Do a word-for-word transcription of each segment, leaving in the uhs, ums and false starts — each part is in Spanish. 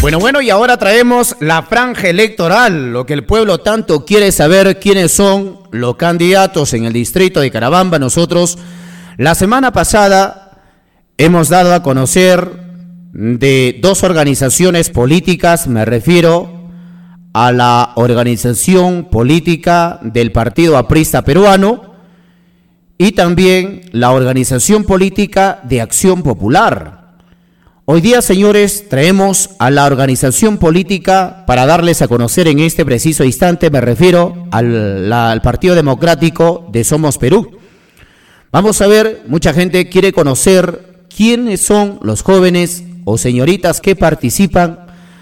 Bueno, bueno, y ahora traemos la franja electoral, lo que el pueblo tanto quiere saber, quiénes son los candidatos en el distrito de Carabamba. Nosotros, la semana pasada, hemos dado a conocer de dos organizaciones políticas, me refiero a la organización política del Partido Aprista Peruano y también la organización política de Acción Popular. Hoy día, señores, traemos a la organización política para darles a conocer en este preciso instante, me refiero al, la, al Partido Democrático de Somos Perú. Vamos a ver, mucha gente quiere conocer quiénes son los jóvenes o señoritas que participan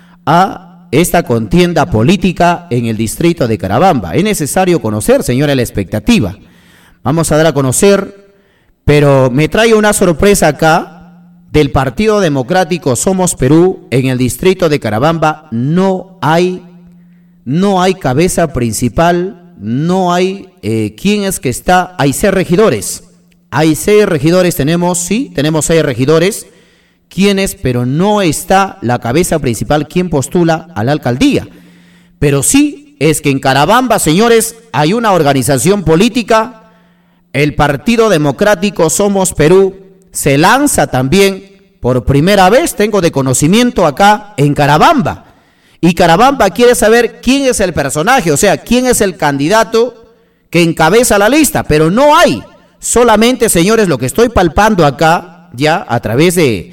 a esta contienda política en el distrito de Carabamba. Es necesario conocer, señora, la expectativa. Vamos a dar a conocer, pero me trae una sorpresa acá. Del Partido Democrático Somos Perú, en el distrito de Carabamba, no hay, no hay cabeza principal, no hay eh, quién es que está, hay seis regidores, hay seis regidores, tenemos, sí, tenemos seis regidores, quiénes, pero no está la cabeza principal, quien postula a la alcaldía. Pero sí es que en Carabamba, señores, hay una organización política, el Partido Democrático Somos Perú, se lanza también, por primera vez tengo de conocimiento acá en Carabamba, y Carabamba quiere saber quién es el personaje, o sea, quién es el candidato que encabeza la lista, pero no hay, solamente, señores, lo que estoy palpando acá, ya a través de,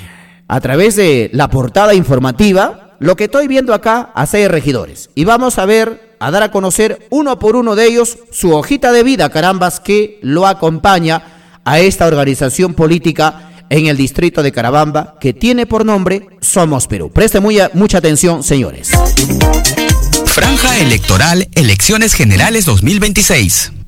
a través de la portada informativa, lo que estoy viendo acá a seis regidores, y vamos a ver, a dar a conocer uno por uno de ellos su hojita de vida, carambas, que lo acompaña a esta organización política en el distrito de Carabamba, que tiene por nombre Somos Perú. Preste muy, mucha atención, señores. Franja electoral, elecciones generales dos mil veintiséis.